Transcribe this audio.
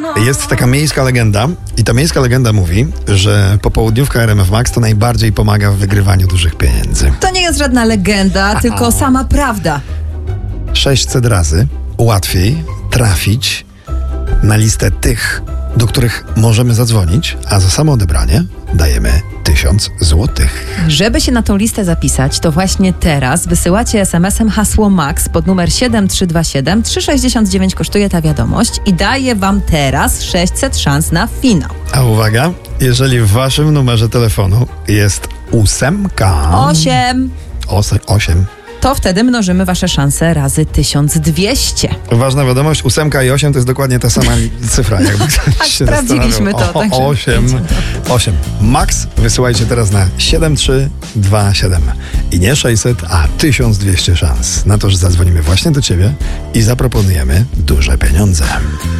Jest taka miejska legenda i ta miejska legenda mówi, że popołudniówka RMF Max to najbardziej pomaga w wygrywaniu dużych pieniędzy. To nie jest żadna legenda, tylko sama prawda. 600 razy łatwiej trafić na listę tych, do których możemy zadzwonić, a za samo odebranie dajemy 1000 złotych. Żeby się na tą listę zapisać, to właśnie teraz wysyłacie SMS-em hasło MAX pod numer 7327. 3,69 kosztuje ta wiadomość i daje wam teraz 600 szans na finał. A uwaga, jeżeli w waszym numerze telefonu jest 8, 8, to wtedy mnożymy wasze szanse razy 1200. ważna wiadomość, 8 i 8 to jest dokładnie ta sama cyfra. Jakby ktoś się sprawdziliśmy to. Także 8. Max wysyłajcie teraz na 7327. I nie 600, a 1200 szans na to, że zadzwonimy właśnie do ciebie i zaproponujemy duże pieniądze.